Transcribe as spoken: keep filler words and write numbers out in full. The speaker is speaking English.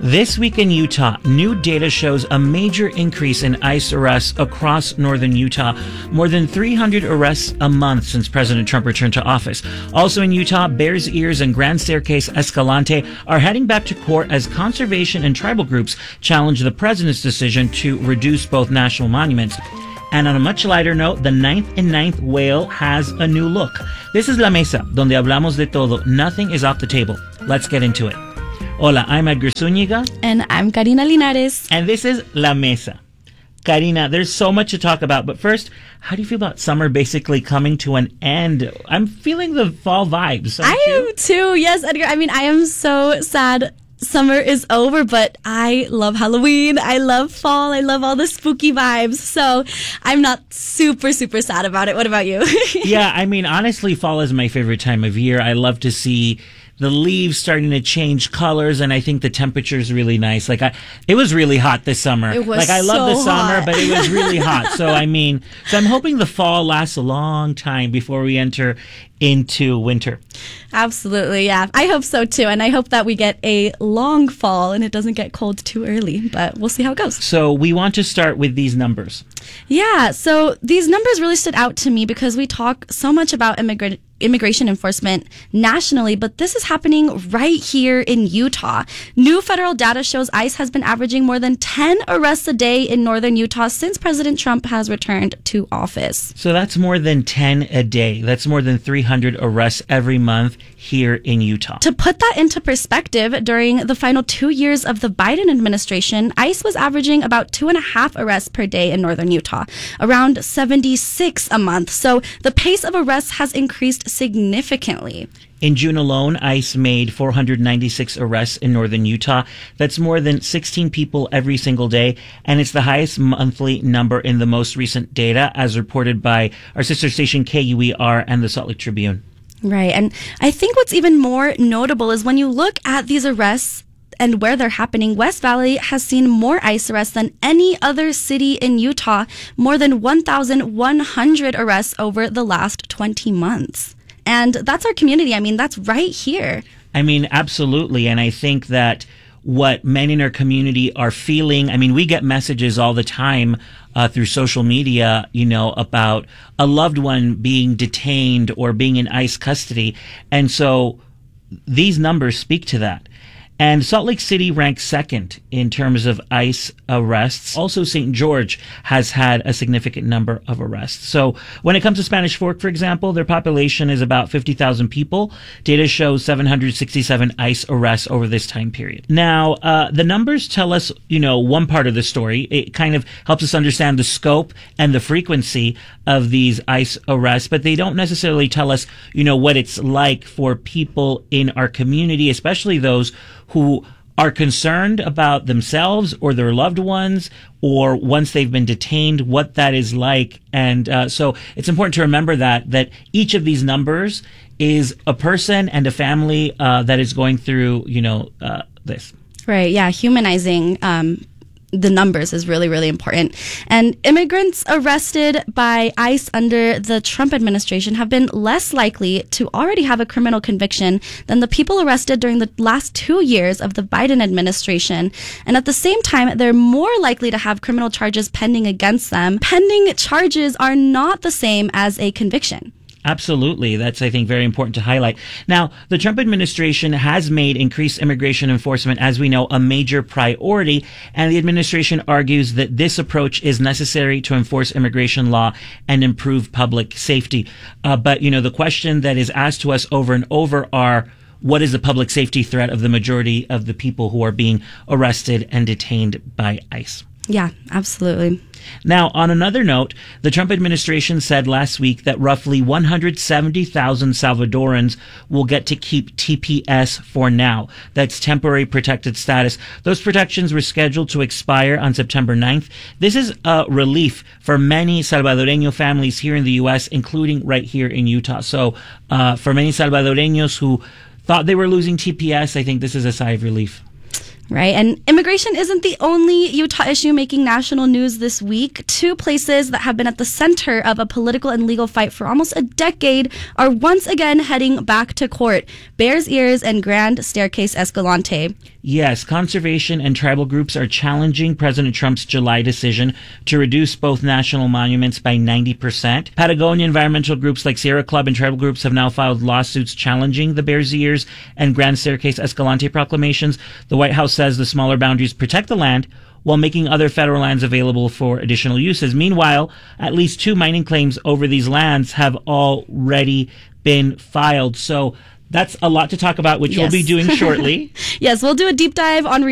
This week in Utah, new data shows a major increase in ICE arrests across northern Utah. More than three hundred arrests a month since President Trump returned to office. Also in Utah, Bears Ears and Grand Staircase Escalante are heading back to court as conservation and tribal groups challenge the president's decision to reduce both national monuments. And on a much lighter note, the ninth and ninth whale has a new look. This is La Mesa, donde hablamos de todo. Nothing is off the table. Let's get into it. Hola, I'm Edgar Zúñiga. And I'm Karina Linares. And this is La Mesa. Karina, there's so much to talk about, but first, how do you feel about summer basically coming to an end? I'm feeling the fall vibes. I you? am too, yes, Edgar. I mean, I am so sad summer is over, but I love Halloween. I love fall. I love all the spooky vibes. So I'm not super, super sad about it. What about you? Yeah, I mean, honestly, fall is my favorite time of year. I love to see the leaves starting to change colors, and I think the temperature is really nice. Like, I, it was really hot this summer. It was like I so love the summer, hot. but it was really hot. So I mean, so I'm hoping the fall lasts a long time before we enter into winter. Absolutely, yeah. I hope so too, and I hope that we get a long fall and it doesn't get cold too early, but we'll see how it goes. So we want to start with these numbers. Yeah, so these numbers really stood out to me because we talk so much about immigrant immigration enforcement nationally, but this is happening right here in Utah. New federal data shows ICE has been averaging more than ten arrests a day in northern Utah since President Trump has returned to office. So that's more than ten a day. That's more than three hundred arrests every month here in Utah. To put that into perspective, during the final two years of the Biden administration, ICE was averaging about two and a half arrests per day in northern Utah, around seventy-six a month. So the pace of arrests has increased significantly. In June alone, ICE made four hundred ninety-six arrests in northern Utah. That's more than sixteen people every single day, and it's the highest monthly number in the most recent data, as reported by our sister station K U E R and the Salt Lake Tribune. Right, and I think what's even more notable is when you look at these arrests and where they're happening, West Valley has seen more ICE arrests than any other city in Utah, more than one thousand one hundred arrests over the last twenty months. And that's our community. I mean, that's right here. I mean, absolutely. And I think that what men in our community are feeling, I mean, we get messages all the time uh, through social media, you know, about a loved one being detained or being in ICE custody. And so these numbers speak to that. And Salt Lake City ranks second in terms of ICE arrests. Also, Saint George has had a significant number of arrests. So when it comes to Spanish Fork, for example, their population is about fifty thousand people. Data shows seven hundred sixty-seven ICE arrests over this time period. Now, uh, the numbers tell us, you know, one part of the story. It kind of helps us understand the scope and the frequency of these ICE arrests, but they don't necessarily tell us, you know, what it's like for people in our community, especially those who are concerned about themselves or their loved ones, or once they've been detained, what that is like. And uh, so it's important to remember that that each of these numbers is a person and a family uh, that is going through, you know, uh, this. Right, yeah, humanizing um the numbers is really, really important. And immigrants arrested by ICE under the Trump administration have been less likely to already have a criminal conviction than the people arrested during the last two years of the Biden administration. And at the same time, they're more likely to have criminal charges pending against them. Pending charges are not the same as a conviction. Absolutely. That's, I think, very important to highlight. Now, the Trump administration has made increased immigration enforcement, as we know, a major priority, and the administration argues that this approach is necessary to enforce immigration law and improve public safety. Uh, but, you know, the question that is asked to us over and over are, what is the public safety threat of the majority of the people who are being arrested and detained by ICE? Yeah, absolutely. Now, on another note, the Trump administration said last week that roughly one hundred seventy thousand Salvadorans will get to keep T P S for now. That's temporary protected status. Those protections were scheduled to expire on September ninth. This is a relief for many Salvadoreño families here in the U S, including right here in Utah. So uh, for many Salvadoreños who thought they were losing T P S, I think this is a sigh of relief. Right. And immigration isn't the only Utah issue making national news this week. Two places that have been at the center of a political and legal fight for almost a decade are once again heading back to court. Bears Ears and Grand Staircase Escalante. Yes, conservation and tribal groups are challenging President Trump's July decision to reduce both national monuments by ninety percent. Patagonia environmental groups like Sierra Club and tribal groups have now filed lawsuits challenging the Bears Ears and Grand Staircase Escalante proclamations. The White House says the smaller boundaries protect the land while making other federal lands available for additional uses. Meanwhile, at least two mining claims over these lands have already been filed. So that's a lot to talk about, which yes. we'll be doing shortly. Yes, we'll do a deep dive on